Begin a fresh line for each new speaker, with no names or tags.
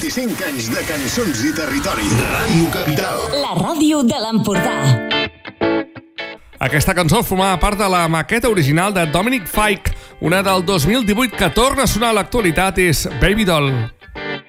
25 anys de cançons i territori. Ràdio Capital.
La ràdio de l'Empordà.
Aquesta cançó formava part de la maqueta original de Dominic Fike. Una del 2018 que torna a sonar a l'actualitat és Baby Doll.